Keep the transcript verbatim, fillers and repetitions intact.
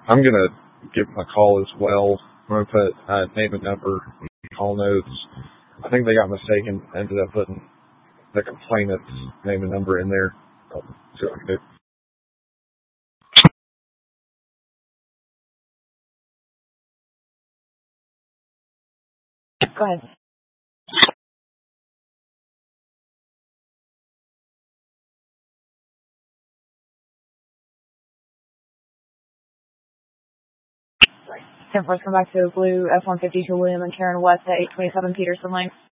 I'm going to give them a call as well. I'm going to put uh, name and number, call notes. I think they got mistaken, ended up putting the complainant's name and number in there. Oh, see what I can do. Go ahead. ten four, come back to Blue F one fifty-two William and Karen West at eight twenty-seven Peterson Lane.